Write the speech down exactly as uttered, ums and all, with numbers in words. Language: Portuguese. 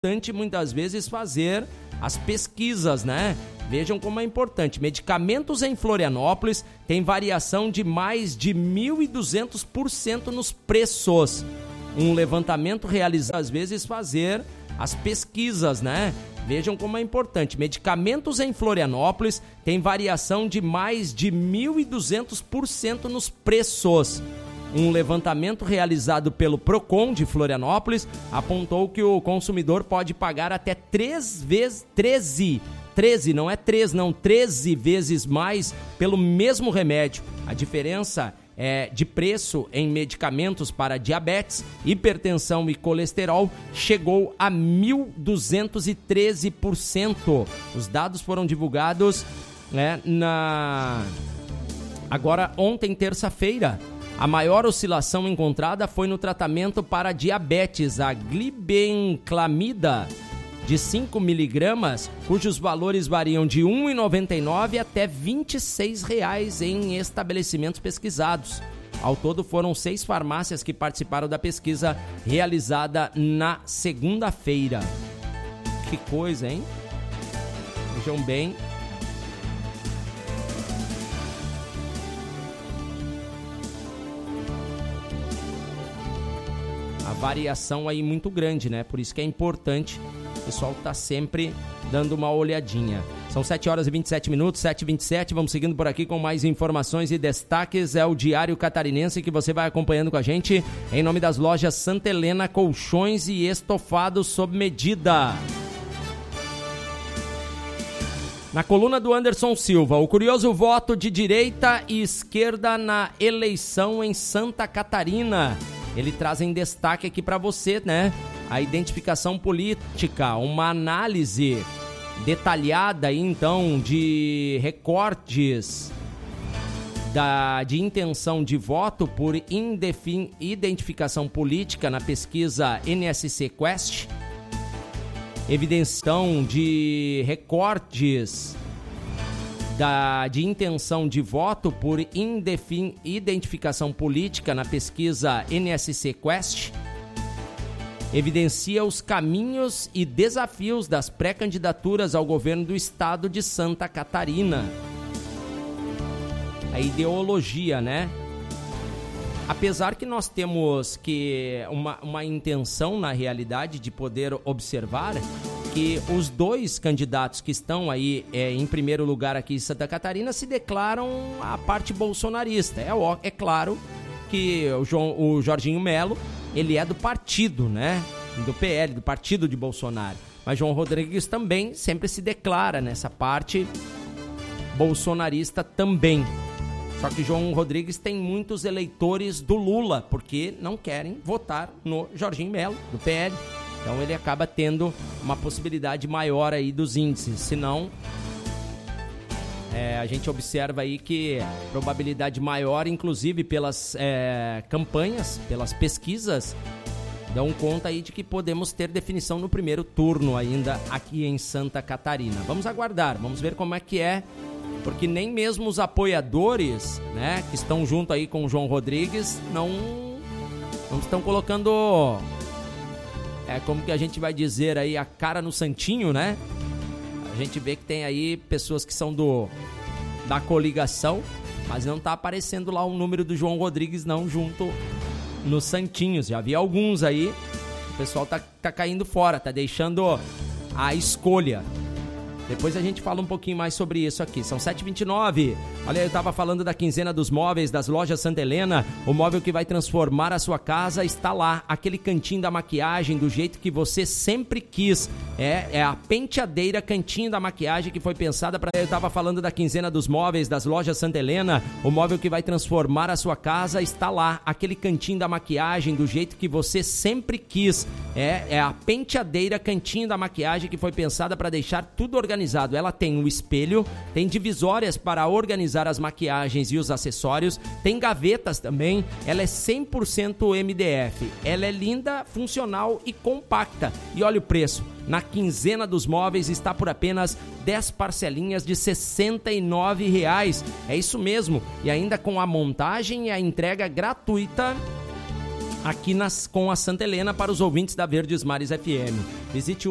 importante muitas vezes fazer as pesquisas, né? Vejam como é importante. Medicamentos em Florianópolis tem variação de mais de mil e duzentos por cento nos preços. Um levantamento realizado, às vezes, fazer as pesquisas, né? Vejam como é importante. Medicamentos em Florianópolis tem variação de mais de mil e duzentos por cento nos preços. Um levantamento realizado pelo Procon de Florianópolis apontou que o consumidor pode pagar até três vezes, treze, treze, não é três, não, treze vezes mais pelo mesmo remédio. A diferença é de preço em medicamentos para diabetes, hipertensão e colesterol chegou a mil duzentos e treze por cento. Os dados foram divulgados, né, na... agora ontem, terça-feira. A maior oscilação encontrada foi no tratamento para diabetes, a glibenclamida, de cinco miligramas, cujos valores variam de um real e noventa e nove centavos até vinte e seis reais em estabelecimentos pesquisados. Ao todo, foram seis farmácias que participaram da pesquisa realizada na segunda-feira. Que coisa, hein? Vejam bem. A variação aí muito grande, né? Por isso que é importante o pessoal tá sempre dando uma olhadinha. São sete horas e vinte e sete minutos, sete e vinte e sete. Vamos seguindo por aqui com mais informações e destaques. É o Diário Catarinense que você vai acompanhando com a gente em nome das lojas Santa Helena, colchões e estofados sob medida. Na coluna do Anderson Silva, o curioso voto de direita e esquerda na eleição em Santa Catarina. Ele traz em destaque aqui para você, né? A identificação política, uma análise detalhada aí, então, de recortes da, de intenção de voto por indefin, identificação política na pesquisa N S C Quest. Evidenciação de recortes Da, de intenção de voto por indefin, identificação política na pesquisa N S C Quest evidencia os caminhos e desafios das pré-candidaturas ao governo do estado de Santa Catarina. A ideologia, né? Apesar que nós temos que uma, uma intenção, na realidade, de poder observar que os dois candidatos que estão aí é, em primeiro lugar aqui em Santa Catarina se declaram a parte bolsonarista. É, é claro que o, João, o Jorginho Melo, ele é do partido, né? Do P L, do partido de Bolsonaro. Mas João Rodrigues também sempre se declara nessa parte bolsonarista também. Só que João Rodrigues tem muitos eleitores do Lula, porque não querem votar no Jorginho Melo, do P L. Então ele acaba tendo uma possibilidade maior aí dos índices. Senão, é, a gente observa aí que probabilidade maior, inclusive pelas é, campanhas, pelas pesquisas, dão conta aí de que podemos ter definição no primeiro turno ainda aqui em Santa Catarina. Vamos aguardar, vamos ver como é que é, porque nem mesmo os apoiadores, né, que estão junto aí com o João Rodrigues, não, não estão colocando... É como que a gente vai dizer aí, a cara no santinho, né? A gente vê que tem aí pessoas que são do da coligação, mas não tá aparecendo lá o número do João Rodrigues não junto nos santinhos. Já vi alguns aí, o pessoal tá, tá caindo fora, tá deixando a escolha. Depois a gente fala um pouquinho mais sobre isso aqui. São sete e vinte e nove. Olha, eu estava falando da quinzena dos móveis das lojas Santa Helena. O móvel que vai transformar a sua casa está lá. Aquele cantinho da maquiagem do jeito que você sempre quis. É, é a penteadeira cantinho da maquiagem que foi pensada para... Eu estava falando da quinzena dos móveis das lojas Santa Helena. O móvel que vai transformar a sua casa está lá. Aquele cantinho da maquiagem do jeito que você sempre quis. É, é a penteadeira cantinho da maquiagem que foi pensada para deixar tudo organizado. Ela tem um espelho, tem divisórias para organizar as maquiagens e os acessórios, tem gavetas também, ela é cem por cento M D F, ela é linda, funcional e compacta. E olha o preço, na quinzena dos móveis está por apenas dez parcelinhas de sessenta e nove reais. É isso mesmo, e ainda com a montagem e a entrega gratuita aqui nas, com a Santa Helena para os ouvintes da Verdes Mares F M. Visite o